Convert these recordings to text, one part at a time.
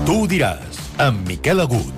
Tu ho diràs, amb Miquel Agut.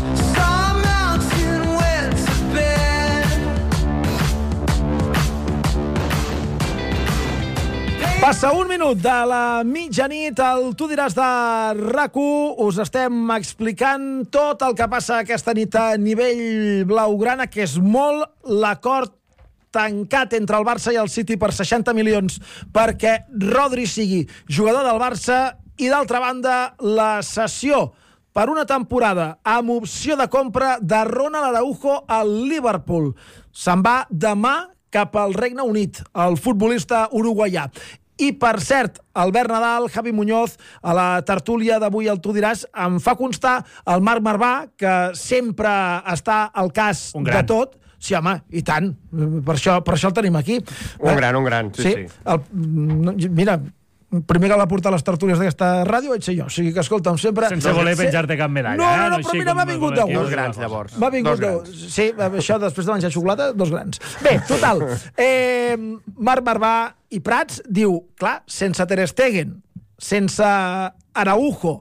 Passa un minut de la mitjanit, el Tu diràs de RAC1. Us estem explicant tot el que passa aquesta nit a nivell blaugrana, que és molt l'acord tancat entre el Barça i el City per 60 milions perquè Rodri sigui jugador del Barça i, d'altra banda, la cessió per una temporada amb opció de compra de Ronald Araujo al Liverpool. Se'n va demà cap al Regne Unit, el futbolista uruguaià. I, per cert, Albert Nadal, Javi Muñoz, a la tertúlia d'avui al Tu diràs, em fa constar el Marc Marvà, que sempre està al cas de tot. Sí, home, i tant. Per això el tenim aquí. Un gran, sí. Mira, primer que l'ha portat a les tertúlies d'aquesta ràdio vaig ser jo. O sigui que, escolta'm, sempre... Sense voler penjar-te cap medalla. No, però mira, m'ha vingut de gust. Dos grans, llavors. M'ha vingut de gust. Sí, això després de menjar xocolata, dos grans. Bé, total. Marc Marvà i Prats diu, clar, sense Ter Stegen, sense Araujo,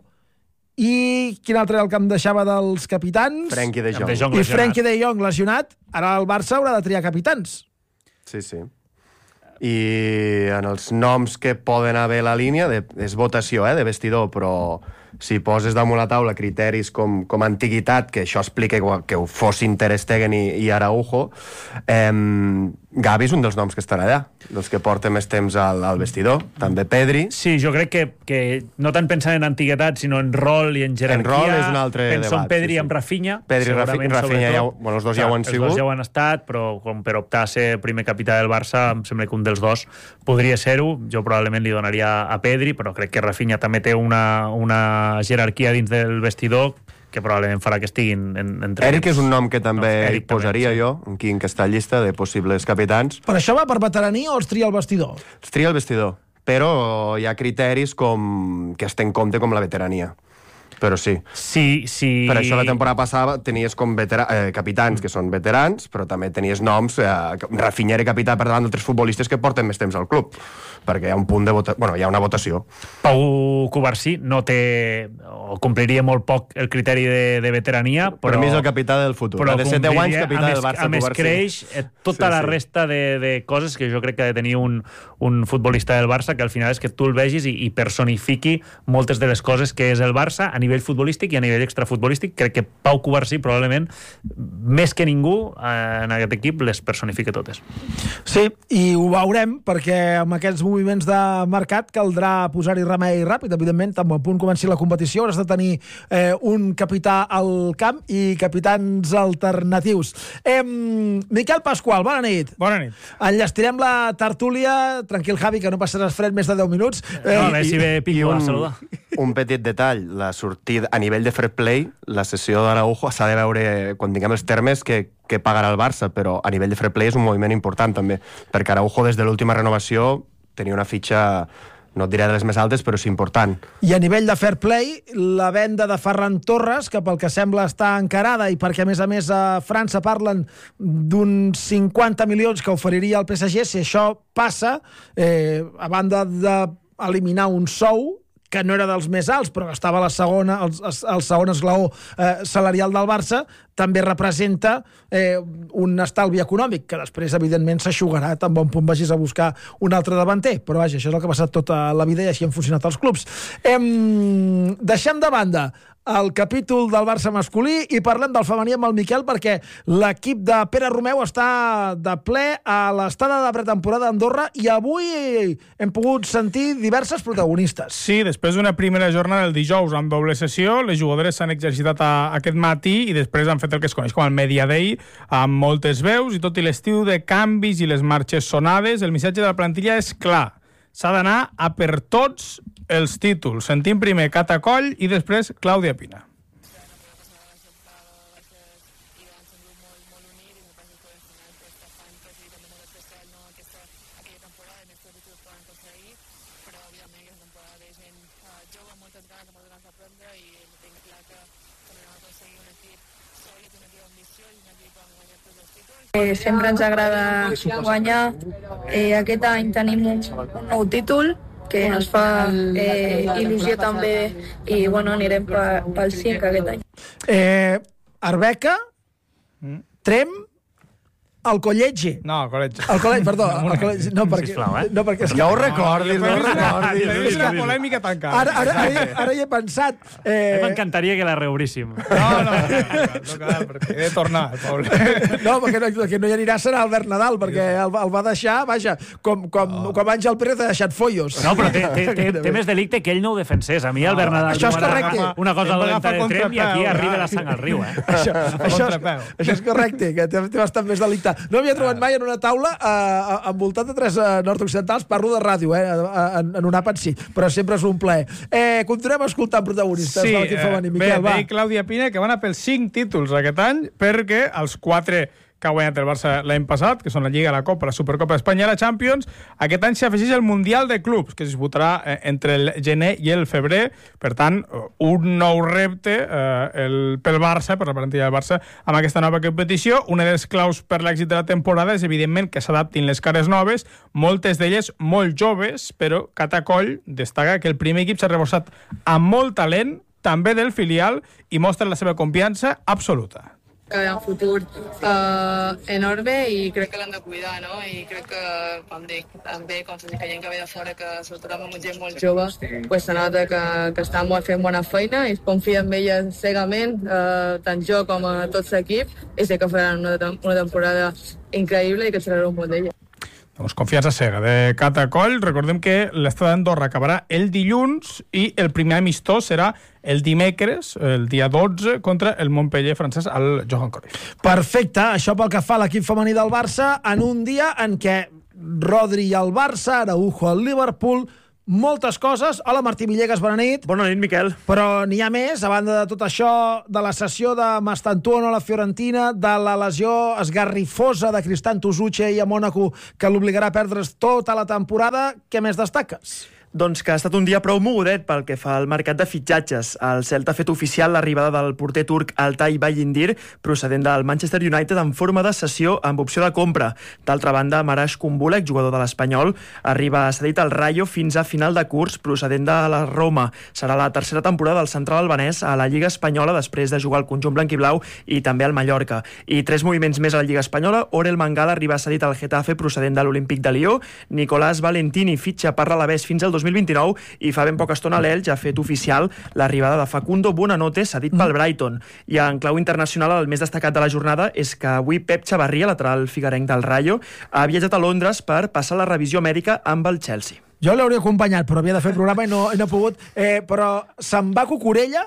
i quin altre era el que em deixava dels capitans? Frenkie de Jong. I Frenkie de Jong lesionat. Ara el Barça haurà de triar capitans. Sí. I en els noms que poden haver la línia, és votació de vestidor, però si poses damunt la taula criteris com antiguitat, que això explica que ho fossin Ter Stegen i Araujo, Gavi és un dels noms que estan allà, dels que porten més temps al vestidor, també Pedri. Sí, jo crec que no tant pensant en antiguitat, sinó en rol i en jerarquia. En rol és un altre debat. Penso en Pedri i en Rafinha. Pedri i Rafinha, els dos ja ho han sigut. Els dos ja ho han estat, però com per optar a ser primer capità del Barça, em sembla que un dels dos podria ser-ho. Jo probablement li donaria a Pedri, però crec que Rafinha també té una jerarquia dins del vestidor que probablement farà que estiguin entre... Eric és un nom que també hi posaria jo, en quin que està a llista de possibles capitans. Però això va per veterania o es tria el vestidor? Es tria el vestidor, però hi ha criteris que es té en compte com la veterania. Però sí. Per això la temporada passada tenies com capitans que són veterans, però també tenies noms... Rafinha era capità per davant d'altres futbolistes que porten més temps al club, perquè hi ha un punt de hi ha una votació. Pau Cubarsí no té, o compliria molt poc el criteri de veterania, però... Per mi és el capità del futur. De 7 10 anys, capità del Barça, Cubarsí. A més, creix tota la resta de coses que jo crec que ha de tenir un futbolista del Barça, que al final és que tu el vegis i personifiqui moltes de les coses que és el Barça a nivell futbolístic i a nivell extrafutbolístic. Crec que Pau Cubarsí probablement, més que ningú en aquest equip, les personifica totes. Sí, i ho veurem, perquè amb aquests moviments de mercat caldrà posar-hi remei ràpid. Evidentment, tan bon punt comenci la competició, hauràs de tenir un capità al camp i capitans alternatius. Miquel Pasqual, bona nit. Bona nit. Enllestirem la tertúlia. Tranquil, Javi, que no passaràs fred més de 10 minuts. A veure si ve Pico a saludar. Un petit detall, la sortida a nivell de fair play, la sessió d'Araujo s'ha de veure, quan tinguem els termes, que pagarà el Barça, però a nivell de fair play és un moviment important també, perquè Araujo des de l'última renovació tenia una fitxa, no et diré de les més altes, però sí important. I a nivell de fair play, la venda de Ferran Torres, que pel que sembla està encarada, i perquè a més a França parlen d'uns 50 milions que oferiria el PSG, si això passa, a banda d'eliminar un sou que no era dels més alts, però que estava a la segona, el segon esglaó salarial del Barça, també representa un estalvi econòmic, que després, evidentment, s'aixugarà. Tan bon punt vagis a buscar un altre davanter. Però, vaja, això és el que ha passat tota la vida i així han funcionat els clubs. Deixem de banda el capítol del Barça masculí i parlem del femení amb el Miquel, perquè l'equip de Pere Romeu està de ple a l'estada de pretemporada a Andorra i avui hem pogut sentir diverses protagonistes. Sí, després d'una primera jornada el dijous amb doble sessió, les jugadores s'han exercitat aquest matí i després han fet el que es coneix com el Media Day, amb moltes veus, i tot i l'estiu de canvis i les marxes sonades, el missatge de la plantilla és clar. S'ha d'anar a per tots els títols. Sentim primer Cata Coll i després Clàudia Pina. Sempre ens agrada guanyar. Aquest any tenim un nou títol que ens fa il·lusió també, i bueno, anirem pel 5 aquest any. Arbeca, Trem, el Colletge. No, el Colletge. El Colletge, perdó. El Colletge, no, perquè... Sisplau, No, perquè... Ja ho recordis, no ho recordis. És una polèmica tancada. Ara hi he pensat. M'encantaria que la reobríssim. No cal, perquè he de tornar al poble. No, perquè no hi anirà serà Albert Nadal, perquè el va deixar, vaja, com Àngel Pérez ha deixat follos. No, però té més delicte que ell no ho defensés. A mi, Albert Nadal, això és correcte. una cosa dolenta de Trem i aquí arriba la sang al riu. Això és correcte, que té bastant més delicte. No havia trobat mai en una taula envoltat de 3 nord-occidentals, parlo de ràdio, en un àpat sí, però sempre és un plaer. Continuem escoltant protagonistes de l'equip femení. Miquel, va. Bé, Clàudia Pina, que van a pels 5 títols aquest any, perquè els 4 que ha guanyat el Barça l'any passat, que són la Lliga, la Copa, la Supercopa d'Espanya i la Champions, aquest any s'afegeix el Mundial de Clubs, que es disputarà entre el gener i el febrer. Per tant, un nou repte pel Barça, per la plantilla del Barça, amb aquesta nova competició. Una de les claus per l'èxit de la temporada és, evidentment, que s'adaptin les cares noves, moltes d'elles molt joves, però Catacoll destaca que el primer equip s'ha reforçat amb molt talent, també del filial, i mostra la seva confiança absoluta. Un futur enorme i crec que l'hem de cuidar, no? I crec que, com dic, també, com s'ha dit, que gent que ve de fora, que sobretot amb gent molt jove, pues se nota que estan fent bona feina i es confia en ella cegament, tant jo com a tot l'equip, i sé que faran una temporada increïble i que serà un bon d'ella. Doncs confiança cega de Catacoll. Recordem que l'estat d'Andorra acabarà el dilluns i el primer amistós serà el dimecres, el dia 12, contra el Montpellier francès al Johan Cruyff. Perfecte, això pel que fa a l'equip femení del Barça, en un dia en què Rodri al Barça, Araujo al Liverpool, moltes coses. Hola, Martí Villegas, bona nit. Bona nit, Miquel. Però n'hi ha més, a banda de tot això, de la cessió de Mastantuono a la Fiorentina, de la lesió esgarrifosa de Cristanto Zucche i a Mònaco, que l'obligarà a perdre's tota la temporada. Què més destaques? Doncs que ha estat un dia prou mogudet pel que fa al mercat de fitxatges. El Celta ha fet oficial l'arribada del porter turc Altay Bayindir, procedent del Manchester United, en forma de cessió amb opció de compra. D'altra banda, Marash Kumbulek, jugador de l'Espanyol, arriba cedit al Rayo fins a final de curs, procedent de la Roma. Serà la tercera temporada del central albanès a la Lliga Espanyola, després de jugar al conjunt blanquiblau i també al Mallorca. I 3 moviments més a la Lliga Espanyola. Orel Mangala arriba cedit al Getafe, procedent de l'Olímpic de Lió. Nicolás Valentini fitxa per l'Alavés fins al 2029 i fa ben poca estona l'Elx ha fet oficial l'arribada de Facundo Buonanotte, cedit pel Brighton. I en clau internacional, el més destacat de la jornada és que avui Pep Chavarria, lateral figuerenc del Rayo, ha viatjat a Londres per passar la revisió mèdica amb el Chelsea. Jo l'hauria acompanyat, però havia de fer programa i no he pogut. Però se'n va Cucurella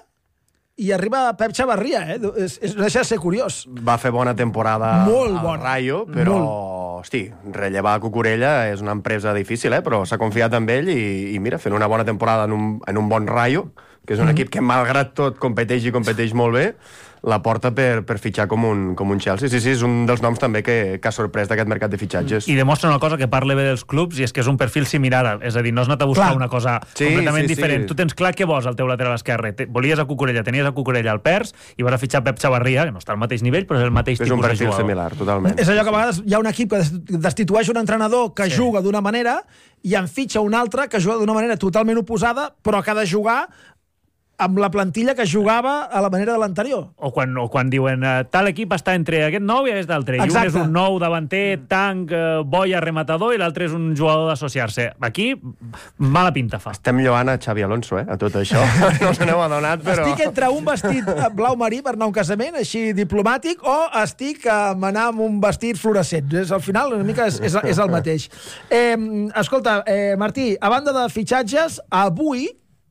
i arriba Pep Chavarria, no deixa de ser curiós. Va fer bona temporada molt al Rayo, però, hosti, rellevar Cucurella és una empresa difícil, però s'ha confiat en ell i mira, fent una bona temporada en un bon Rayo, que és un equip que malgrat tot competeix molt bé, la porta per fitxar com un Chelsea. Sí, és un dels noms també que ha sorprès d'aquest mercat de fitxatges. I demostra una cosa que parla bé dels clubs, i és que és un perfil similar, és a dir, no has anat a buscar una cosa completament diferent. Tu tens clar què vols al teu lateral esquerre. Volies a Cucurella, tenies a Cucurella al Pers i vas a fitxar Pep Chavarria, que no està al mateix nivell, però és el mateix tipus de jugador. És un perfil similar, totalment. És allò que a vegades hi ha un equip que destitueix un entrenador que juga d'una manera i en fitxa un altre que juga d'una manera totalment oposada, però que ha de jugar amb la plantilla que jugava a la manera de l'anterior. O quan diuen tal equip està entre aquest nou i aquest altre. I un és un nou davanter, tanc, boia, rematador, i l'altre és un jugador d'associar-se. Aquí, mala pinta fa. Estem lloant a Xavi Alonso, a tot això. No se n'heu adonat, però... Estic entre un vestit blau marí per anar a un casament, així diplomàtic, o estic a anar amb un vestit fluorescent. Al final, una mica és el mateix. Escolta, Martí, a banda de fitxatges, avui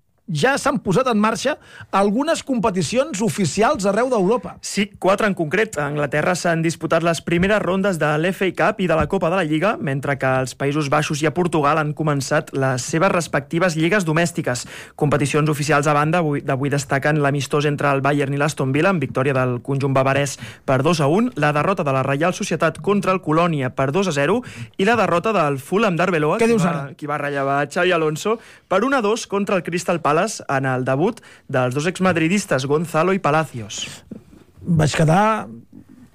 ja s'han posat en marxa algunes competicions oficials arreu d'Europa. Sí, 4 en concret. A Anglaterra s'han disputat les primeres rondes de l'FA Cup i de la Copa de la Lliga, mentre que als Països Baixos i a Portugal han començat les seves respectives lligues domèstiques. Competicions oficials a banda, d'avui destaquen l'amistós entre el Bayern i l'Aston Villa, amb victòria del conjunt bavarès per 2-1, la derrota de la Reial Societat contra el Colònia per 2-0 i la derrota del Fulham d'Arbeloa, qui va rellevar Xavi Alonso, per 1-2 contra el Crystal Palace en el debut dels dos exmadridistes, Gonzalo i Palacios. Vaig quedar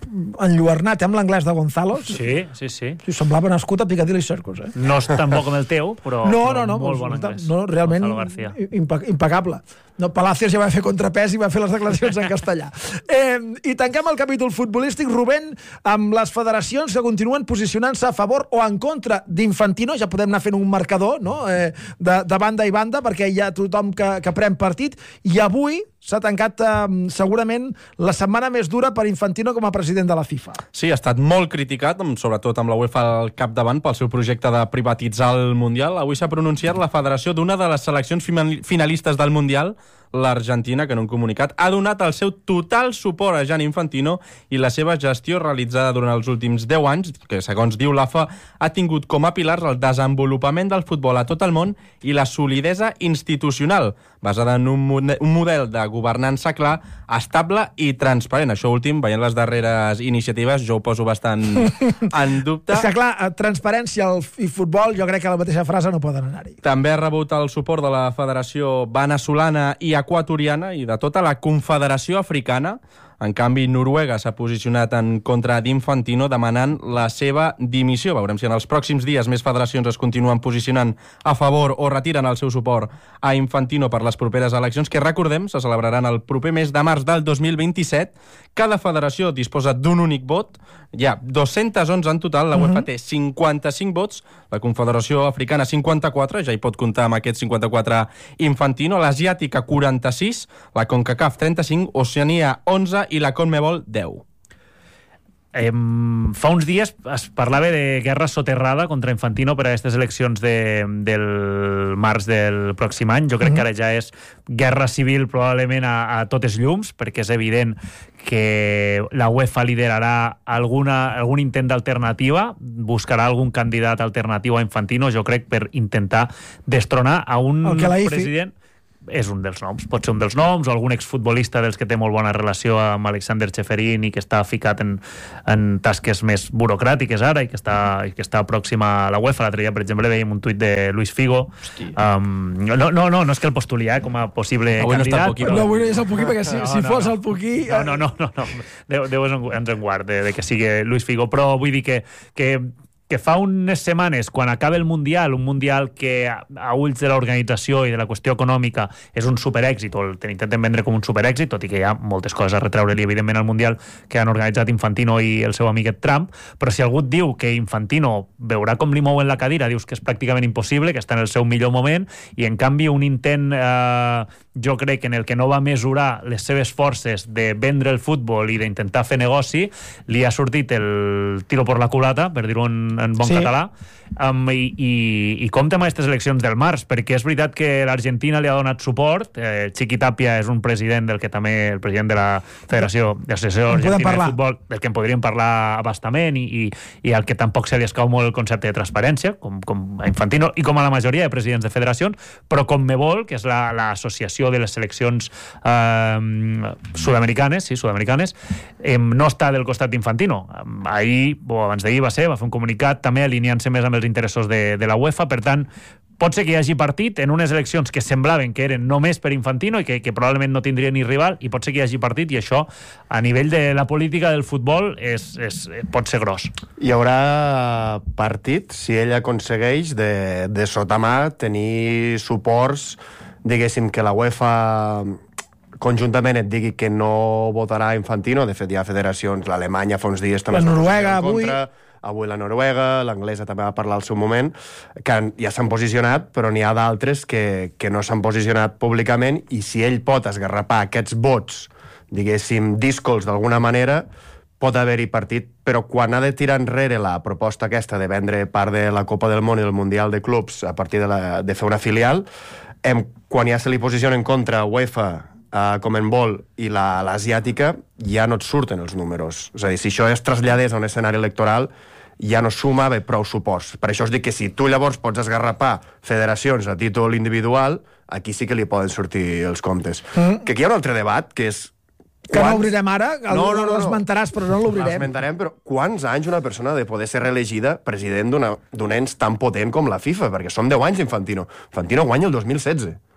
enlluernat, amb l'anglès de Gonzalo. Sí. Semblava nascut a Piccadilly Circus, No és tan bo com el teu, però no, molt bon anglès. No, realment impecable. No, Palacios ja va fer contrapès i va fer les declaracions en castellà. I tanquem el capítol futbolístic, Rubén, amb les federacions que continuen posicionant-se a favor o en contra d'Infantino. Ja podem anar fent un marcador, no?, de banda i banda, perquè hi ha tothom que pren partit. I avui s'ha tancat segurament la setmana més dura per Infantino com a president de la FIFA. Sí, ha estat molt criticat, sobretot amb la UEFA al capdavant, pel seu projecte de privatitzar el Mundial. Avui s'ha pronunciat la federació d'una de les seleccions finalistes del Mundial, l'Argentina, que en un comunicat ha donat el seu total suport a Gianni Infantino i la seva gestió realitzada durant els últims 10 anys, que, segons diu l'AFA, ha tingut com a pilars el desenvolupament del futbol a tot el món i la solidesa institucional, basada en un model de governança clar, estable i transparent. Això últim, veient les darreres iniciatives, jo ho poso bastant en dubte. És que, clar, transparència i futbol, jo crec que la mateixa frase no poden anar-hi. També ha rebut el suport de la Federació Veneçolana i Equatoriana i de tota la Confederació Africana. En canvi, Noruega s'ha posicionat en contra d'Infantino demanant la seva dimissió. Veurem si en els pròxims dies més federacions es continuen posicionant a favor o retiren el seu suport a Infantino per les properes eleccions, que, recordem, se celebraran el proper mes de març del 2027. Cada federació disposa d'un únic vot. Hi ha 211 en total, la UEFA té 55 vots, la Confederació Africana 54, ja hi pot comptar amb aquests 54 Infantino, l'Asiàtica 46, la CONCACAF 35, Oceania 11 i la CONMEBOL 10. Fa uns dies es parlava de guerra soterrada contra Infantino per a aquestes eleccions del març del pròxim any. Jo crec que ara ja és guerra civil probablement a totes llums, perquè és evident que la UEFA liderarà algun intent d'alternativa, buscarà algun candidat alternatiu a Infantino, jo crec, per intentar destronar a un president... És un dels noms, pot ser un dels noms, o algun exfutbolista dels que té molt bona relació amb Alexander Ceferin i que està ficat en tasques més burocràtiques ara i que està pròxima a la UEFA. L'altre dia, per exemple, veiem un tuit de Luis Figo. No és que el postuli com a possible candidat. Avui no és el Puquí, perquè si fos el Puquí... No. Déu ens en guard de que sigui Luis Figo, però vull dir que fa unes setmanes, quan acaba el Mundial, un Mundial que a ulls de l'organització i de la qüestió econòmica és un superèxit, o l'intenten vendre com un superèxit, tot i que hi ha moltes coses a retreure-li, evidentment, al Mundial que han organitzat Infantino i el seu amiguet Trump, però si algú et diu que Infantino veurà com li mouen la cadira, dius que és pràcticament impossible, que està en el seu millor moment, i en canvi un intent, jo crec, en el que no va mesurar les seves forces de vendre el futbol i d'intentar fer negoci, li ha sortit el tiro por la culata, per dir-ho en bon català, i compta amb aquestes eleccions del març, perquè és veritat que l'Argentina li ha donat suport. Chiqui Tapia és un president del que també, el president de la Federació d'Associació Argentina de Futbol, del que en podríem parlar a bastament, i al que tampoc se li escau molt el concepte de transparència, com a Infantino i com a la majoria de presidents de federacions, però CONMEBOL, que és l'associació de les seleccions sud-americanes, no està del costat d'Infantino. Ahir, o abans d'ahir va fer un comunicat també alineant-se més amb els interessos de la UEFA. Per tant, pot ser que hi hagi partit en unes eleccions que semblaven que eren només per Infantino i que probablement no tindria ni rival, i pot ser que hi hagi partit, i això a nivell de la política del futbol pot ser gros. Hi haurà partit si ell aconsegueix de sotamà tenir suports, diguéssim, que la UEFA conjuntament et digui que no votarà Infantino. De fet, hi ha federacions, l'Alemanya fa uns dies també... La Noruega avui la Noruega, l'anglesa també va parlar al seu moment, que ja s'han posicionat, però n'hi ha d'altres que no s'han posicionat públicament, i si ell pot esgarrapar aquests vots, diguéssim, díscols d'alguna manera, pot haver-hi partit, però quan ha de tirar enrere la proposta aquesta de vendre part de la Copa del Món i del Mundial de Clubs a partir de fer una filial, quan ja se li posiciona en contra UEFA, CONMEBOL i l'Asiàtica, ja no et surten els números. És a dir, si això es traslladés a un escenari electoral, ja no suma bé prou suports. Per això us dic que si tu llavors pots esgarrapar federacions a títol individual, aquí sí que li poden sortir els comptes. Que aquí hi ha un altre debat, que és... Que no obrirem ara? L'esmentaràs, però no l'obrirem. L'esmentarem, però quants anys una persona ha de poder ser reelegida president d'un ens tan potent com la FIFA? Perquè són 10 anys d'Infantino. Infantino guanya el 2016.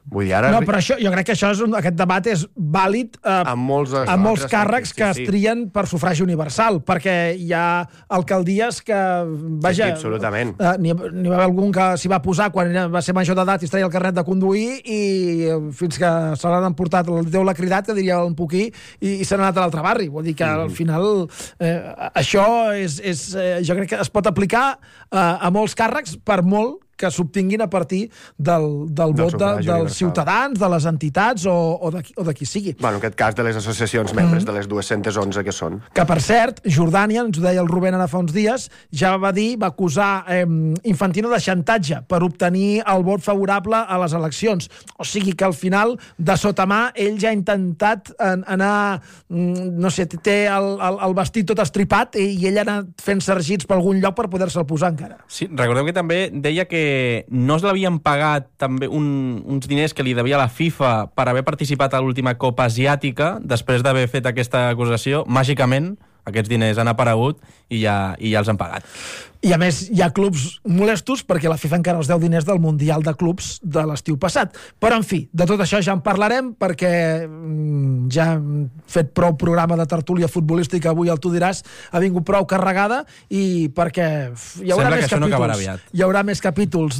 Vull dir, ara... No, però això, jo crec que aquest debat és vàlid amb molts càrrecs que es trien per sufragi universal, perquè hi ha alcaldies que, vaja... Sí, absolutament. N'hi va haver algun que s'hi va posar quan va ser major d'edat i es treia el carnet de conduir i fins que se l'han emportat, Déu l'ha cridat, que diria un poquí, i se n'ha anat a l'altre barri. Vull dir que al final això jo crec que es pot aplicar a molts càrrecs per molt que s'obtinguin a partir del vot dels ciutadans, de les entitats o de qui sigui. Bueno, en aquest cas de les associacions membres de les 211 que són. Que, per cert, Jordània, ens ho deia el Rubén ara fa uns dies, ja va acusar Infantino de xantatge per obtenir el vot favorable a les eleccions. O sigui que al final, de sota mà, ell ja ha intentat anar, no sé, té el vestit tot estripat i ell ha anat fent sergits per algun lloc per poder-se'l posar encara. Sí, recordeu que també deia que no es l'havien pagat també uns diners que li devia la FIFA per haver participat a l'última Copa Asiàtica després d'haver fet aquesta acusació. Màgicament, aquests diners han aparegut i ja els han pagat. I a més hi ha clubs molestos perquè la FIFA encara els deu diners del Mundial de Clubs de l'estiu passat. Però, en fi, de tot això ja en parlarem perquè ja hem fet prou programa de tertúlia futbolística avui, Tu diràs, ha vingut prou carregada i perquè hi haurà més capítols. Hi haurà més capítols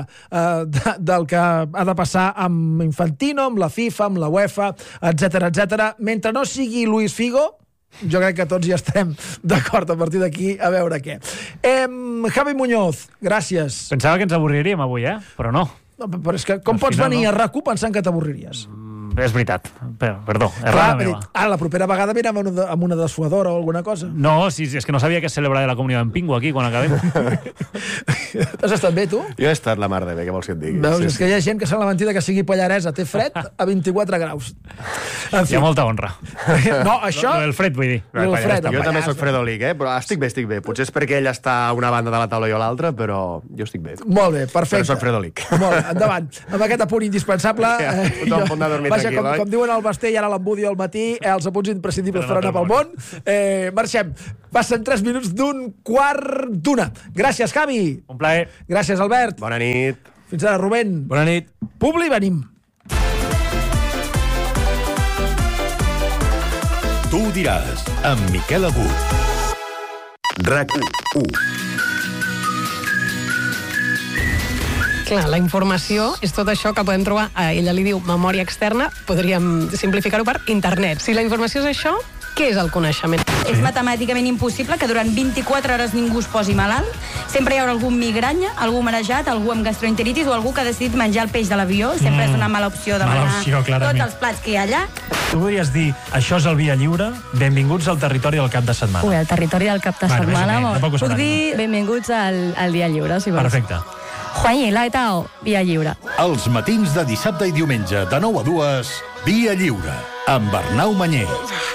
del que ha de passar amb Infantino, amb la FIFA, amb la UEFA, etc. Mentre no sigui Luis Figo, jo crec que tots ja estem d'acord a partir d'aquí a veure què. Javi Muñoz, gràcies. Pensava que ens avorriríem avui, però no. Però és que com pots venir a RAC1 pensant que t'avorriries? És veritat, perdó, errada meva. La propera vegada anirem amb una dessuadora o alguna cosa. No, sí, és que no sabia que es celebrava la comunió en Pingo aquí quan acabem. Has estat bé, tu? Jo he estat la mar de bé, què vols que et digui? Veus, és que hi ha gent que sent la mentida que sigui pallaresa, té fred a 24 graus. Hi ha molta honra. No, això... El fred, vull dir. Jo també soc fredolic, però estic bé. Potser és perquè ell està a una banda de la taula i jo a l'altra, però jo estic bé. Molt bé, perfecte. Però soc fredolic. Molt bé, endavant. Amb aquest apunt indispensable... Tothom pot anar a dormir tranquil, oi? Com diuen al Basté i ara l'Embudi al matí, els apunts imprescindibles per anar pel món. Marxem. Passen 3 minuts d'1:15. Gràcies, Javi. Un plaer. Gràcies, Albert. Bona nit. Fins ara, Rubén. Bona nit. Publi, venim. Tu diràs, amb Miquel Agut. RAC1. Clar, la informació és tot això que podem trobar, ella li diu memòria externa, podríem simplificar-ho per internet. Si la informació és això, què és el coneixement? És matemàticament impossible que durant 24 hores ningú es posi malalt. Sempre hi haurà algú amb migranya, algú marejat, algú amb gastroenteritis o algú que ha decidit menjar el peix de l'avió. Sempre és una mala opció demanar tots els plats que hi ha allà. Tu podries dir, això és el Via Lliure, benvinguts al territori del cap de setmana. Ui, el territori del cap de setmana. Puc dir benvinguts al Via Lliure, si vols. Perfecte. 欢迎来到 Via Lliure. Els matins de dissabte i diumenge de 9 a 2, Via Lliure, amb Arnau Manyer.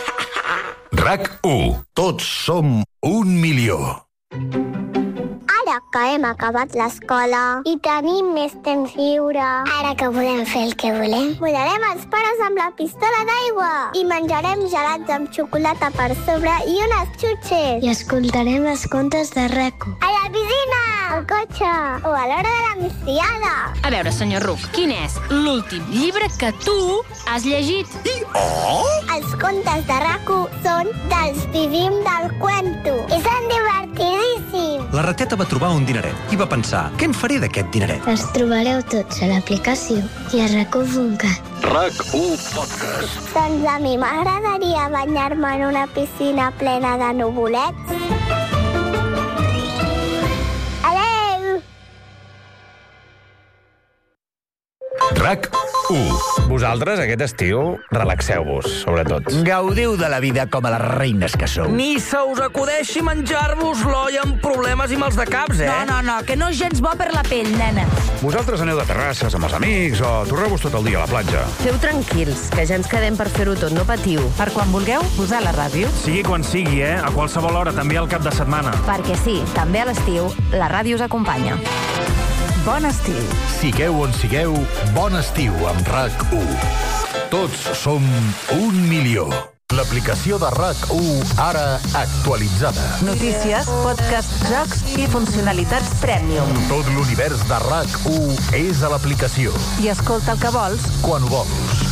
RAC1. Tots som 1 milió. Ara que hem acabat l'escola i tenim més temps lliure, ara que podem fer el que volem, volarem els pares amb la pistola d'aigua i menjarem gelats amb xocolata per sobre i unes xutxes. I escoltarem els contes de RAC1. A la piscina, al cotxe o a l'hora de la migdiada. A veure, senyor Ruc, quin és l'últim llibre que tu has llegit? Els contes de RAC1 són dels Vivim del Cuento i són divertidíssims. La rateta va trobar un dineret i va pensar, què en faré d'aquest dineret? Els trobareu tots a l'aplicació i a RAC1.cat. RAC1 Podcast. Doncs a mi m'agradaria banyar-me en una piscina plena de nuvolets. Adeu! RAC1. Vosaltres, aquest estiu, relaxeu-vos, sobretot. Gaudiu de la vida com a les reines que sou. Ni se us acudeixi menjar-vos l'olla amb problemes i mals de caps, No, que no és gens bo per la pell, nena. Vosaltres aneu de terrasses amb els amics o torreu-vos tot el dia a la platja. Feu tranquils, que ja ens quedem per fer-ho tot, no patiu. Per quan vulgueu, posar la ràdio. Sigui quan sigui, a qualsevol hora, també al cap de setmana. Perquè sí, també a l'estiu, la ràdio us acompanya. Bon estiu. Sigueu on sigueu, bon estiu amb RAC1. Tots som 1 milió. L'aplicació de RAC1, ara actualitzada. Notícies, podcast, jocs i funcionalitats Premium. Tot l'univers de RAC1 és a l'aplicació. I escolta el que vols quan ho vols.